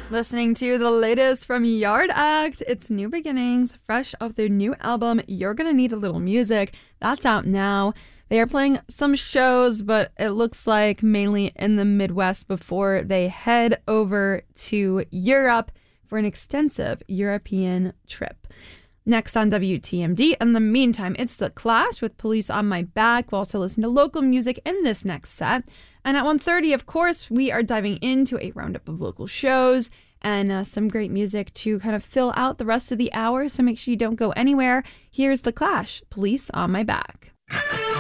Listening to the latest from Yard Act. It's New Beginnings, fresh off their new album, You're Gonna Need a Little Music. That's out now. They are playing some shows, but it looks like mainly in the Midwest before they head over to Europe for an extensive European trip. Next on WTMD. In the meantime, it's The Clash with Police on My Back. We'll also listen to local music in this next set. And at 1:30, of course, we are diving into a roundup of local shows and some great music to kind of fill out the rest of the hour. So make sure you don't go anywhere. Here's The Clash, Police on My Back.